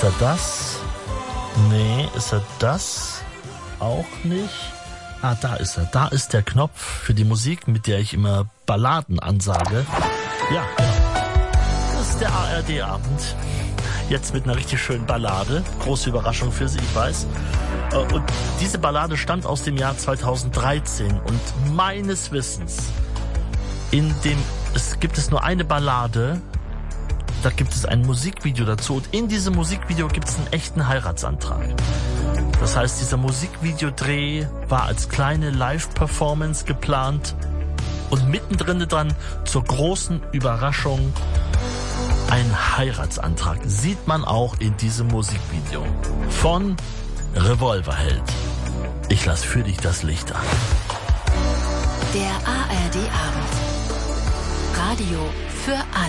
Ist er das? Nee, ist er das? Auch nicht. Ah, da ist er. Da ist der Knopf für die Musik, mit der ich immer Balladen ansage. Ja, das ist der ARD-Abend. Jetzt mit einer richtig schönen Ballade. Große Überraschung für Sie, ich weiß. Und diese Ballade stammt aus dem Jahr 2013. Und meines Wissens, gibt es nur eine Ballade, da gibt es ein Musikvideo dazu. Und in diesem Musikvideo gibt es einen echten Heiratsantrag. Das heißt, dieser Musikvideodreh war als kleine Live-Performance geplant. Und mittendrin dran, zur großen Überraschung, ein Heiratsantrag. Sieht man auch in diesem Musikvideo. Von Revolverheld. Ich lass für dich das Licht an. Der ARD-Abend. Radio für alle.